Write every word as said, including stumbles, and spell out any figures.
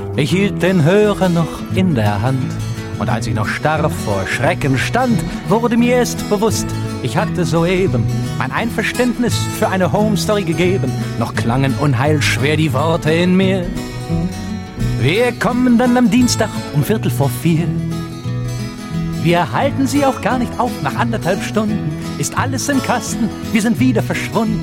Ich hielt den Hörer noch in der Hand. Und als ich noch starr vor Schrecken stand, wurde mir erst bewusst, ich hatte soeben mein Einverständnis für eine Home-Story gegeben. Noch klangen unheilschwer die Worte in mir. Wir kommen dann am Dienstag um Viertel vor vier. Wir halten sie auch gar nicht auf, nach anderthalb Stunden ist alles im Kasten, wir sind wieder verschwunden.